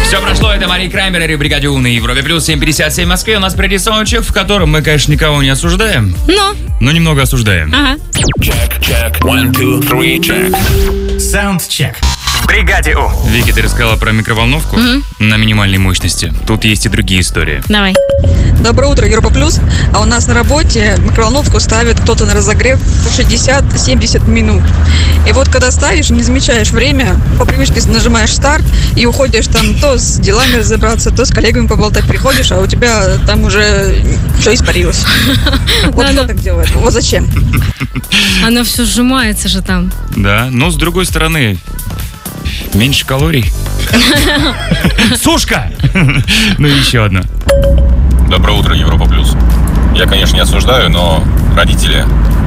Все прошло, это Мария Краймбрери, Бригаде У на Европе Плюс, 7:57 в Москве. У нас впереди саундчек, в котором мы, конечно, никого не осуждаем, но немного осуждаем. Ага. Check. 1, 2, 3, check. Саундчек. В Бригаде У. Вики, ты рассказала про микроволновку на минимальной мощности. Тут есть и другие истории. Давай. Доброе утро, Европа Плюс. А у нас на работе микроволновку ставит кто-то на разогрев по 60-70 минут. И вот когда ставишь, не замечаешь время, по привычке нажимаешь старт и уходишь там то с делами разобраться, то с коллегами поболтать приходишь, а у тебя там уже все испарилось. Вот кто так делает? Вот зачем? Оно все сжимается же там. Да, но с другой стороны, меньше калорий. Сушка! Ну и еще одна. Доброе утро, Европа Плюс. Я, конечно, не осуждаю, но родители